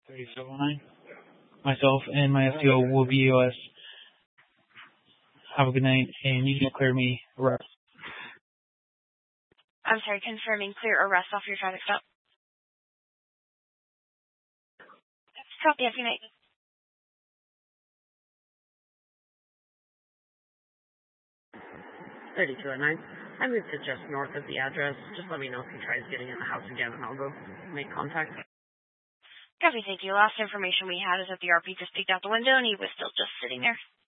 3709. Myself and my FTO will be US. Have a good night, and you can clear me arrest. I'm sorry, confirming clear arrest off your traffic stop. Copy, have a good night. 3209. I moved to just north of the address. Just let me know if he tries getting in the house again, and I'll go make contact. Copy, thank you. Last information we had is that the RP just peeked out the window, and he was still just sitting there.